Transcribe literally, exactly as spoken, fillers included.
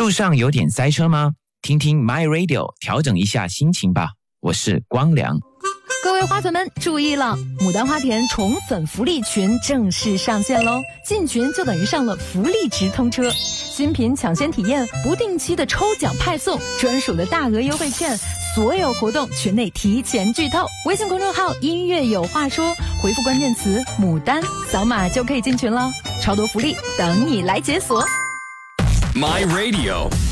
路上有点塞车吗？听听 My Radio， 调整一下心情吧。我是光良。 各位花粉们注意了，牡丹花田宠粉福利群正式上线喽！进群就等于上了福利直通车，新品抢先体验，不定期的抽奖派送，专属的大额优惠券，所有活动群内提前剧透。微信公众号音乐有话说，回复关键词牡丹，扫码就可以进群了，超多福利等你来解锁。 My Radio